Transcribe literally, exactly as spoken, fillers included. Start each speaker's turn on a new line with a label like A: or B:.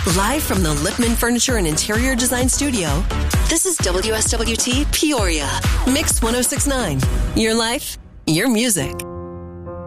A: Live from the Lipman Furniture and Interior Design Studio, this is W S W T Peoria. Mix one oh six point nine. Your life, your music.